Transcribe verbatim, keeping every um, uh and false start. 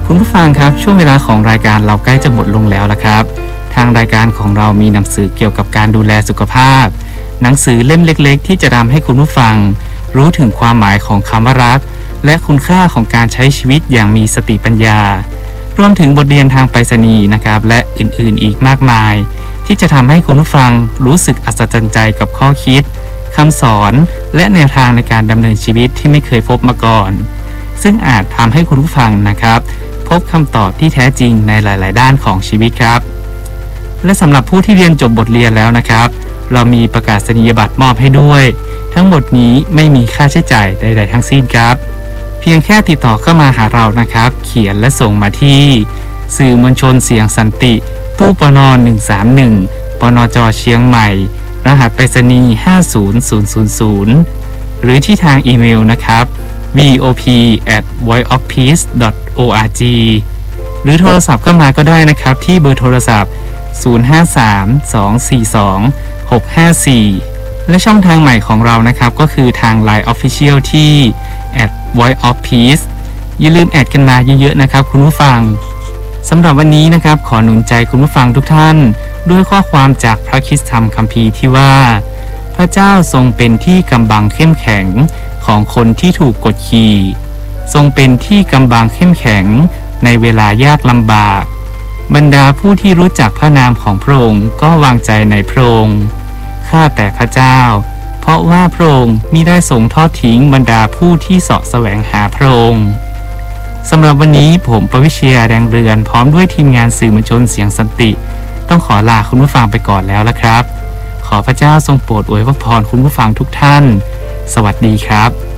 คุณผู้ฟังครับช่วงเวลาของรายการเราใกล้จะหมดลงแล้วละครับทางรายการของเรามีหนังสือเกี่ยวกับการดูแลสุขภาพหนังสือเล่มเล็กๆที่จะทำให้คุณผู้ฟังรู้ถึงความหมายของคำว่ารักและคุณค่าของการใช้ชีวิตอย่างมีสติปัญญารวมถึงบทเรียนทางไปรษณีย์นะครับและอื่นๆอีกมากมายที่จะทำให้คุณผู้ฟังรู้สึกอัศจรรย์ใจกับข้อคิดคำสอนและแนวทางในการดำเนินชีวิตที่ไม่เคยพบมาก่อนซึ่งอาจทำให้คุณผู้ฟังนะครับพบคำตอบที่แท้จริงในหลายๆด้านของชีวิตครับและสำหรับผู้ที่เรียนจบบทเรียนแล้วนะครับเรามีประกาศนียบัตรมอบให้ด้วยทั้งหมดนี้ไม่มีค่าใช้จ่ายใดๆทั้งสิ้นครับเพียงแค่ติดต่อเข้ามาหาเรานะครับเขียนและส่งมาที่สื่อมวลชนเสียงสันติตู้ปนหนึ่งสามหนึ่งปนจเชียงใหม่รหัสไปรษณีย์ห้าศูนย์ศูนย์ศูนย์ศูนย์หรือที่ทางอีเมลนะครับ วี โอ พี แอท วอยซ์ ออฟ พีซ ดอท โอ อาร์ จี หรือโทรศัพท์เข้ามาก็ได้นะครับที่เบอร์โทรศัพท์ศูนย์ ห้า สาม สอง สี่ สอง หก ห้า สี่และช่องทางใหม่ของเรานะครับก็คือทาง ไลน์ Official ที่ แอท วอยซ์ ออฟ พีซ อย่าลืมแอดกันมาเยอะๆนะครับคุณผู้ฟังสำหรับวันนี้นะครับขอหนุนใจคุณผู้ฟังทุกท่านด้วยข้อความจากพระคริสตธรรมคัมภีร์ที่ว่าพระเจ้าทรงเป็นที่กำบังเข้มแข็งของคนที่ถูกกดขี่ทรงเป็นที่กำบังเข้มแข็งในเวลายากลำบากบรรดาผู้ที่รู้จักพระนามของพระองค์ก็วางใจในพระองค์ข้าแต่พระเจ้าเพราะว่าพระองค์มิได้ทรงทอดทิ้งบรรดาผู้ที่เสาะแสวงหาพระองค์สำหรับวันนี้ผมประวิเชียร์แดงเรือนพร้อมด้วยทีมงานสื่อมวลชนเสียงสันติต้องขอลาคุณผู้ฟังไปก่อนแล้วละครับขอพระเจ้าทรงโปรดอวยพรคุณผู้ฟังทุกท่านสวัสดีครับ